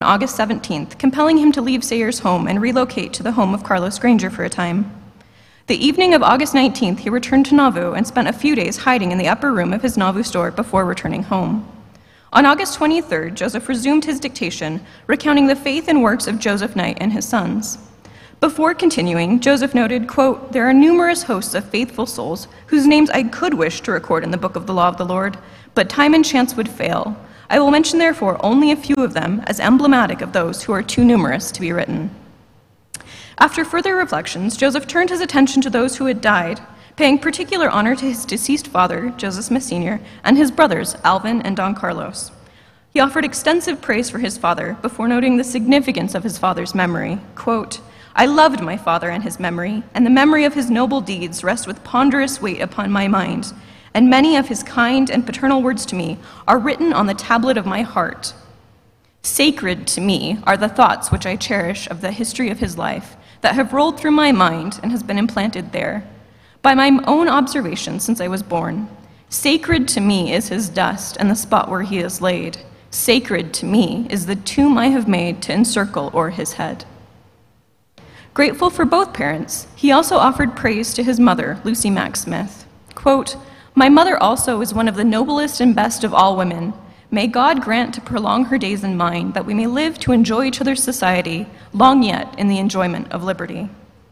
August 17th, compelling him to leave Sayers' home and relocate to the home of Carlos Granger for a time. The evening of August 19th, he returned to Nauvoo and spent a few days hiding in the upper room of his Nauvoo store before returning home. On August 23rd, Joseph resumed his dictation, recounting the faith and works of Joseph Knight and his sons. Before continuing, Joseph noted, quote, "There are numerous hosts of faithful souls whose names I could wish to record in the book of the law of the Lord, but time and chance would fail. I will mention, therefore, only a few of them as emblematic of those who are too numerous to be written." After further reflections, Joseph turned his attention to those who had died, paying particular honor to his deceased father, Joseph Smith Sr., and his brothers, Alvin and Don Carlos. He offered extensive praise for his father before noting the significance of his father's memory. Quote, "I loved my father and his memory, and the memory of his noble deeds rests with ponderous weight upon my mind, and many of his kind and paternal words to me are written on the tablet of my heart. Sacred to me are the thoughts which I cherish of the history of his life that have rolled through my mind and has been implanted there by my own observation since I was born. Sacred to me is his dust and the spot where he is laid. Sacred to me is the tomb I have made to encircle o'er his head." Grateful for both parents, he also offered praise to his mother, Lucy Mack Smith. Quote, "My mother also is one of the noblest and best of all women. May God grant to prolong her days in mine, that we may live to enjoy each other's society, long yet in the enjoyment of liberty."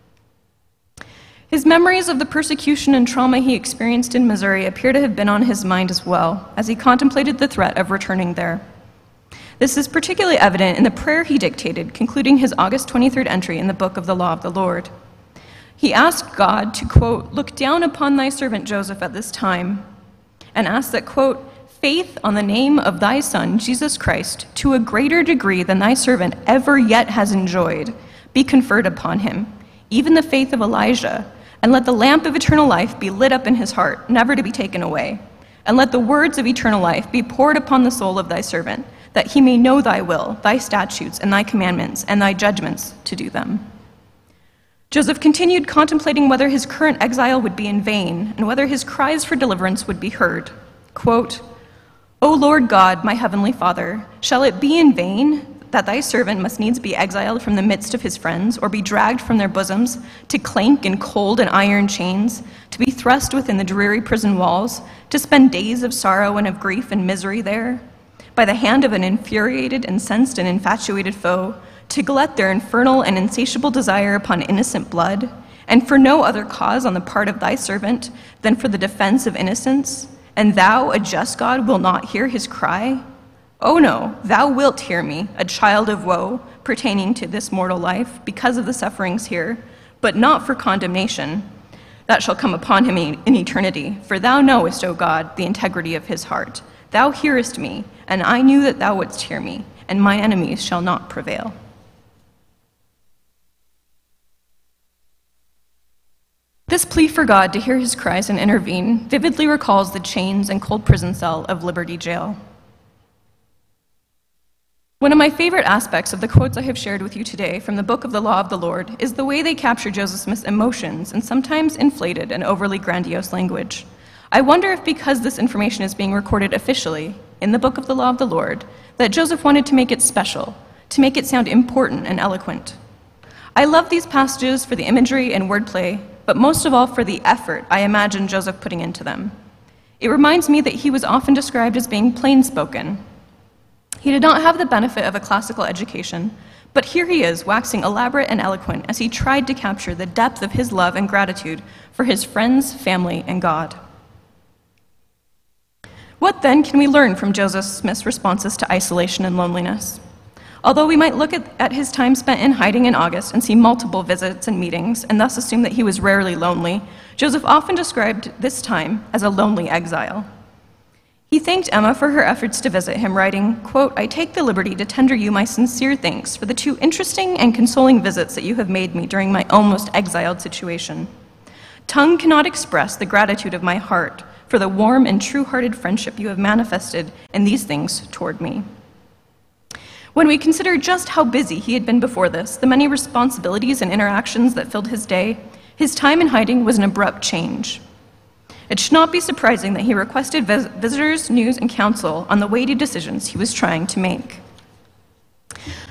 His memories of the persecution and trauma he experienced in Missouri appear to have been on his mind as well, as he contemplated the threat of returning there. This is particularly evident in the prayer he dictated, concluding his August 23rd entry in the book of the law of the Lord. He asked God to, quote, "Look down upon thy servant Joseph at this time," and asked that, quote, "Faith on the name of thy Son, Jesus Christ, to a greater degree than thy servant ever yet has enjoyed, be conferred upon him, even the faith of Elijah, and let the lamp of eternal life be lit up in his heart, never to be taken away. And let the words of eternal life be poured upon the soul of thy servant, that he may know thy will, thy statutes, and thy commandments, and thy judgments to do them." Joseph continued contemplating whether his current exile would be in vain, and whether his cries for deliverance would be heard. Quote, "O Lord God, my heavenly Father, shall it be in vain that thy servant must needs be exiled from the midst of his friends, or be dragged from their bosoms, to clank in cold and iron chains, to be thrust within the dreary prison walls, to spend days of sorrow and of grief and misery there, by the hand of an infuriated, incensed, and infatuated foe, to glut their infernal and insatiable desire upon innocent blood, and for no other cause on the part of thy servant than for the defense of innocence? And thou, a just God, will not hear his cry? Oh no, thou wilt hear me, a child of woe, pertaining to this mortal life, because of the sufferings here, but not for condemnation that shall come upon him in eternity. For thou knowest, O God, the integrity of his heart. Thou hearest me, and I knew that thou wouldst hear me, and mine enemies shall not prevail." This plea for God to hear his cries and intervene vividly recalls the chains and cold prison cell of Liberty Jail. One of my favorite aspects of the quotes I have shared with you today from the Book of the Law of the Lord is the way they capture Joseph Smith's emotions in sometimes inflated and overly grandiose language. I wonder if because this information is being recorded officially in the Book of the Law of the Lord, that Joseph wanted to make it special, to make it sound important and eloquent. I love these passages for the imagery and wordplay, but most of all for the effort I imagine Joseph putting into them. It reminds me that he was often described as being plain-spoken. He did not have the benefit of a classical education, but here he is, waxing elaborate and eloquent as he tried to capture the depth of his love and gratitude for his friends, family, and God. What then can we learn from Joseph Smith's responses to isolation and loneliness? Although we might look at his time spent in hiding in August and see multiple visits and meetings, and thus assume that he was rarely lonely, Joseph often described this time as a lonely exile. He thanked Emma for her efforts to visit him, writing, quote, "I take the liberty to tender you my sincere thanks for the 2 interesting and consoling visits that you have made me during my almost exiled situation. Tongue cannot express the gratitude of my heart for the warm and true-hearted friendship you have manifested in these things toward me." When we consider just how busy he had been before this, the many responsibilities and interactions that filled his day, his time in hiding was an abrupt change. It should not be surprising that he requested visitors, news, and counsel on the weighty decisions he was trying to make.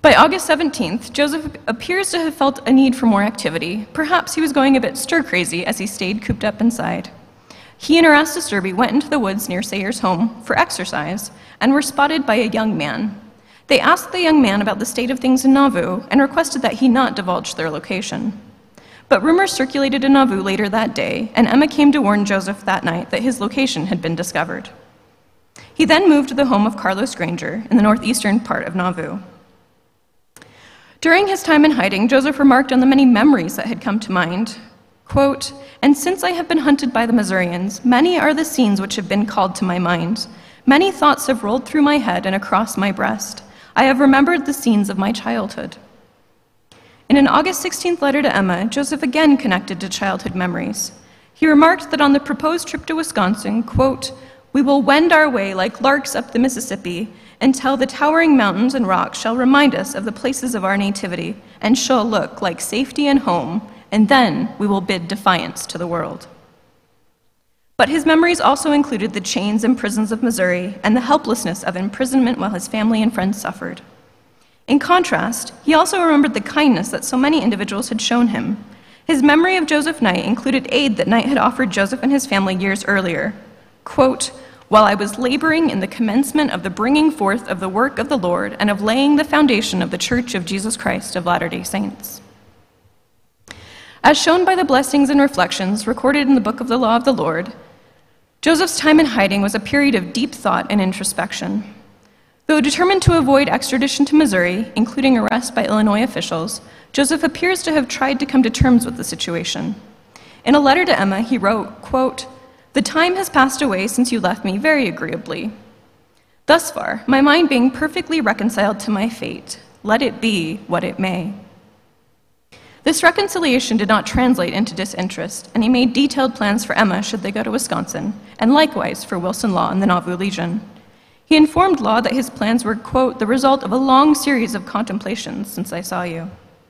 By August 17th, Joseph appears to have felt a need for more activity. Perhaps he was going a bit stir-crazy as he stayed cooped up inside. He and Erastus Derby went into the woods near Sayer's home for exercise and were spotted by a young man. They asked the young man about the state of things in Nauvoo and requested that he not divulge their location. But rumors circulated in Nauvoo later that day, and Emma came to warn Joseph that night that his location had been discovered. He then moved to the home of Carlos Granger in the northeastern part of Nauvoo. During his time in hiding, Joseph remarked on the many memories that had come to mind. Quote, "And since I have been hunted by the Missourians, many are the scenes which have been called to my mind. Many thoughts have rolled through my head and across my breast. I have remembered the scenes of my childhood." In an August 16th letter to Emma, Joseph again connected to childhood memories. He remarked that on the proposed trip to Wisconsin, quote, "We will wend our way like larks up the Mississippi until the towering mountains and rocks shall remind us of the places of our nativity and shall look like safety and home, and then we will bid defiance to the world." But his memories also included the chains and prisons of Missouri and the helplessness of imprisonment while his family and friends suffered. In contrast, he also remembered the kindness that so many individuals had shown him. His memory of Joseph Knight included aid that Knight had offered Joseph and his family years earlier. Quote, "While I was laboring in the commencement of the bringing forth of the work of the Lord and of laying the foundation of the Church of Jesus Christ of Latter-day Saints." As shown by the blessings and reflections recorded in the Book of the Law of the Lord, Joseph's time in hiding was a period of deep thought and introspection. Though determined to avoid extradition to Missouri, including arrest by Illinois officials, Joseph appears to have tried to come to terms with the situation. In a letter to Emma, he wrote, quote, "The time has passed away since you left me very agreeably. Thus far, my mind being perfectly reconciled to my fate, let it be what it may." This reconciliation did not translate into disinterest, and he made detailed plans for Emma should they go to Wisconsin, and likewise for Wilson Law and the Nauvoo Legion. He informed Law that his plans were, quote, "the result of a long series of contemplations since I saw you."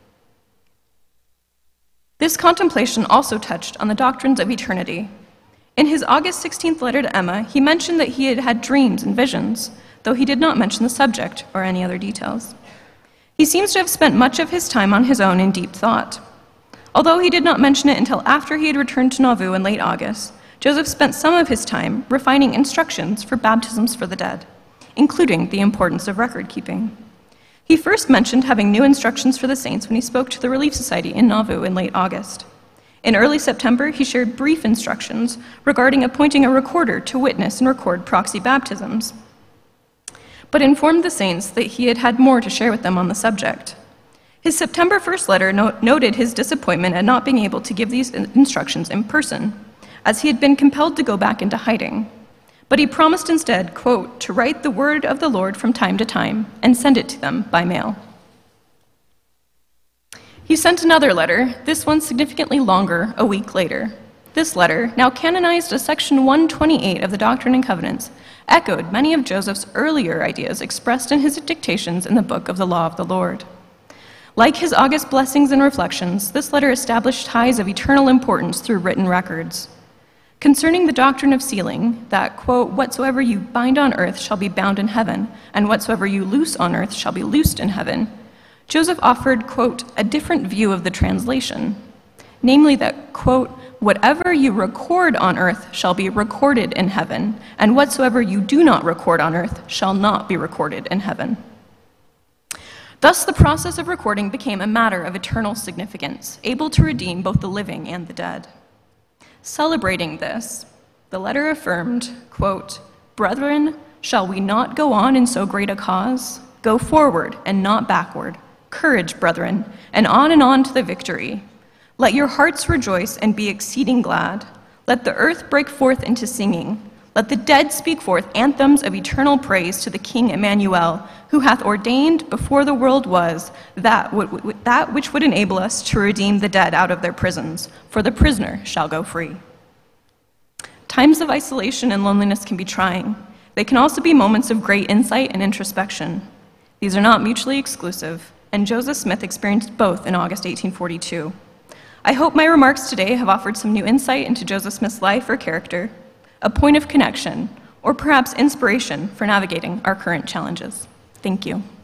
This contemplation also touched on the doctrines of eternity. In his August 16th letter to Emma, he mentioned that he had had dreams and visions, though he did not mention the subject or any other details. He seems to have spent much of his time on his own in deep thought. Although he did not mention it until after he had returned to Nauvoo in late August, Joseph spent some of his time refining instructions for baptisms for the dead, including the importance of record keeping. He first mentioned having new instructions for the saints when he spoke to the Relief Society in Nauvoo in late August. In early September, he shared brief instructions regarding appointing a recorder to witness and record proxy baptisms, but informed the saints that he had had more to share with them on the subject. His September 1st letter noted his disappointment at not being able to give these instructions in person, as he had been compelled to go back into hiding. But he promised instead, quote, "to write the word of the Lord from time to time and send it to them by mail." He sent another letter, this one significantly longer, a week later. This letter, now canonized as Section 128 of the Doctrine and Covenants, echoed many of Joseph's earlier ideas expressed in his dictations in the Book of the Law of the Lord. Like his August blessings and reflections, this letter established ties of eternal importance through written records. Concerning the doctrine of sealing, that, quote, "whatsoever you bind on earth shall be bound in heaven, and whatsoever you loose on earth shall be loosed in heaven," Joseph offered, quote, "a different view of the translation, namely that, quote, whatever you record on earth shall be recorded in heaven, and whatsoever you do not record on earth shall not be recorded in heaven." Thus, the process of recording became a matter of eternal significance, able to redeem both the living and the dead. Celebrating this, the letter affirmed, quote, "Brethren, shall we not go on in so great a cause? Go forward and not backward. Courage, brethren, and on to the victory. Let your hearts rejoice and be exceeding glad. Let the earth break forth into singing. Let the dead speak forth anthems of eternal praise to the King Emmanuel, who hath ordained before the world was that which would enable us to redeem the dead out of their prisons, for the prisoner shall go free." Times of isolation and loneliness can be trying. They can also be moments of great insight and introspection. These are not mutually exclusive, and Joseph Smith experienced both in August 1842. I hope my remarks today have offered some new insight into Joseph Smith's life or character, a point of connection, or perhaps inspiration for navigating our current challenges. Thank you.